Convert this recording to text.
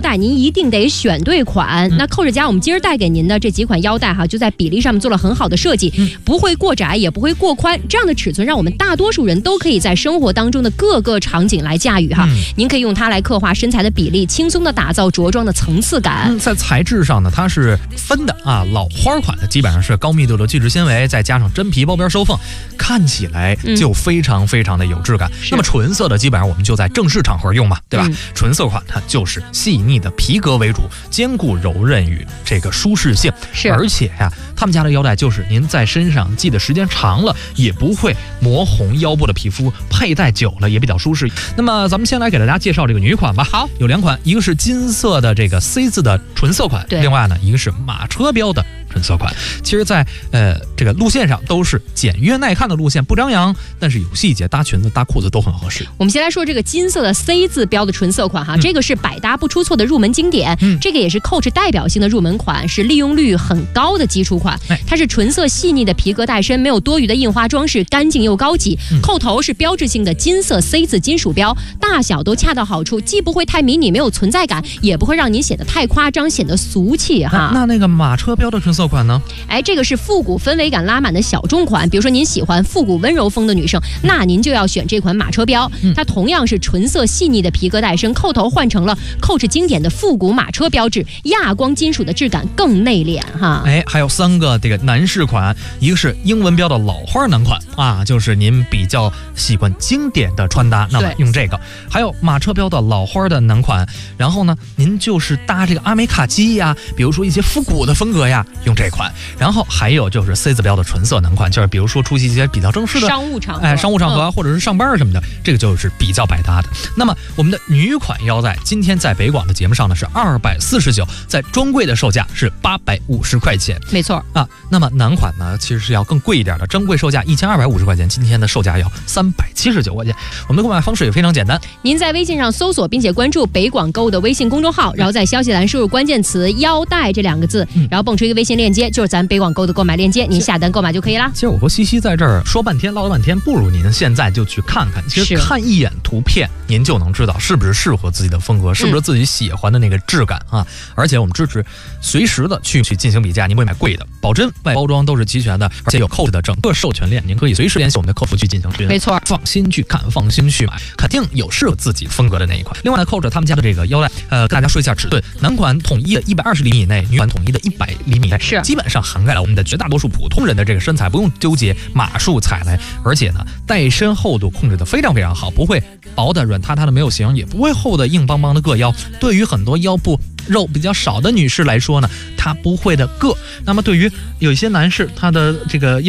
带您一定得选对款。那扣着夹我们今儿带给您的这几款腰带哈，就在比例上面做了很好的设计，不会过窄也不会过宽，这样的尺寸让我们大多数人都可以在生活当中的各个场景来驾驭哈。您可以用它来刻画身材的比例，轻松的打造着装的层次感。 在材质上呢，它是分的啊，老花款的基本上是高密度的聚酯纤维，再加上真皮包边收缝，看起来就非常非常的有质感。那么纯色的基本上我们就在正式场合用嘛，对吧？纯色款它就是细腻的皮革为主，兼顾柔韧与这个舒适性。而且呀，他们家的腰带就是您在身上系的时间长了也不会磨红腰部的皮肤，佩戴久了也比较舒适。那么咱们先来给大家介绍这个女款吧。 好， 有2款，一个是金色的这个 C 字的纯色款，另外呢一个是马车标的纯色款。其实在这个路线上都是简约耐看的路线，不张扬，但是有细节，搭裙子搭裤子都很合适。 我们先来说这个金色的 C 字标的纯色款哈，这个是百搭不出错的入门经典，这个也是 Coach 代表性的入门款，是利用率很高的基础款。它是纯色细腻的皮革带身，没有多余的印花装饰，干净又高级。扣头是标志性的金色 C 字金属标，大小都恰到好处，既不会太迷你没有存在感，也不会让您显得太夸张显得俗气哈。 那个马车标的纯色款呢？ 这个是复古氛围感拉满的小众款，比如说您喜欢复古温柔风的女生，那您就要选这款马车标。它同样是纯色细腻的皮革带身，扣头换成了 Coach 经典的复古马车标志，亚光金属的质感更内敛哈。 还有3个这个男士款，一个是英文标的老花男款啊，就是您比较喜欢经典的穿搭，那么用这个。还有马车标的老花的男款，然后呢，您就是搭这个阿美卡基呀，比如说一些复古的风格呀，用这款。然后还有就是 C 字标的纯色男款，就是比如说出席一些比较正式的商务场合， 或者是上班什么的，这个就是比较百搭的。那么我们的女款腰带今天在北广的节目上呢是249，在专柜的售价是850块钱， 没错啊。那么男款呢其实是要更贵一点的，专柜售价1250块钱，今天的售价要379块钱。我们的购买方式也非常简单， 您在微信上搜索并且关注北广购的微信公众号，然后在消息栏输入关键词腰带这2个字，然后蹦出一个微信链接，就是咱北广购的购买链接，您下单购买就可以啦。 其实我和西西在这儿说半天唠了半天，不如您现在就去看看，其实看一眼图片您就能知道是不是适合自己的风格，是不是自己喜欢的那个质感啊。而且我们支持随时的去进行比价，您不会买贵的，保真外包装都是齐全的，而且有 Coach 的整个授权链，您可以随时联系我们的客服去进行询问。 没错， 放心去看，放心去买，肯定有适合自己风格的那一款。另外呢 ，Coach 他们家的这个腰带，跟大家说一下尺寸，男款统一的120厘米以内，女款统一的100厘米以内， 是基本上涵盖了我们的绝大多数普通人的这个身材，不用纠结码数踩来。而且呢，带身厚度控制的非常非常好，不会薄的软塌塌的没有型，也不会厚的硬邦邦的硌腰。对于很多腰部肉比较少的女士来说呢，它不会的硌。那么对于有一些男士，他的这个